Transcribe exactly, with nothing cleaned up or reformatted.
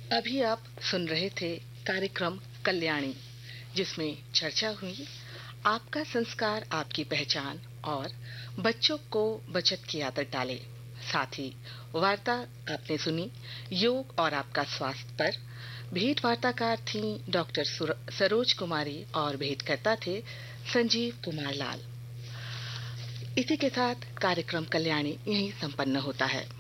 अभी आप सुन रहे थे कार्यक्रम कल्याणी, जिसमें चर्चा हुई आपका संस्कार आपकी पहचान और बच्चों को बचत की आदत डाले। साथ ही वार्ता आपने सुनी योग और आपका स्वास्थ्य पर। भेंट वार्ताकार थी डॉक्टर सरोज कुमारी और भेंटकर्ता थे संजीव कुमार लाल। इसी के साथ कार्यक्रम कल्याणी यहीं संपन्न होता है।